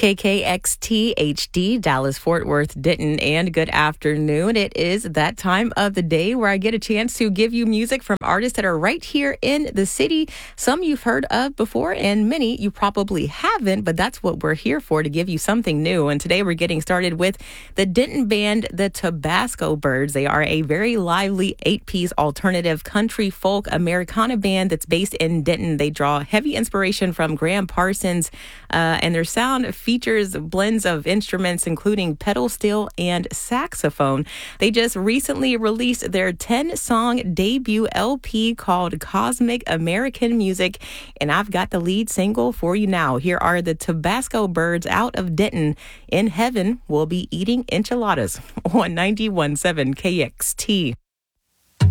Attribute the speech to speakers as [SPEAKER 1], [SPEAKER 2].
[SPEAKER 1] KKXT HD, Dallas, Fort Worth, Denton, and good afternoon. It is that time of the day where I get a chance to give you music from artists that are right here in the city. Some you've heard of before, and many you probably haven't, but that's what we're here for, to give you something new. And today we're getting started with the Denton band, the Tabasco Birds. They are a very lively 8-piece alternative country folk Americana band that's based in Denton. They draw heavy inspiration from Graham Parsons, and their sound features blends of instruments, including pedal steel and saxophone. They just recently released their 10-song debut LP called Cosmic American Music, and I've got the lead single for you now. Here are the Tabasco Birds out of Denton. In heaven, we'll be eating enchiladas on 91.7 KXT.